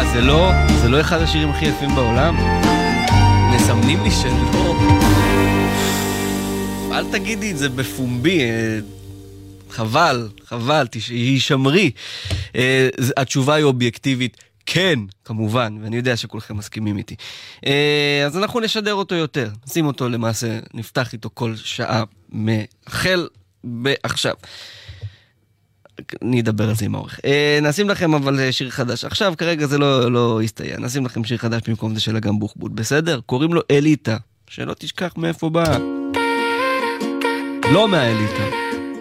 מה, זה לא אחד השירים הכי יפים בעולם? מסמנים לי שלא. אל תגידי את זה בפומבי, חבל, היא שמרי. התשובה היא אובייקטיבית, כן, כמובן, ואני יודע שכולכם מסכימים איתי. אז אנחנו נשדר אותו יותר, נשים אותו למעשה, נפתח איתו כל שעה מחל בעכשיו. אני אדבר על זה עם האורך. נשים לכם אבל שיר חדש. עכשיו, כרגע זה לא יסתייע. נשים לכם שיר חדש במקום זה של אגם בוחבוט. בסדר? קוראים לו אליטה. שלא תשכח מאיפה בא. לא מהאליטה.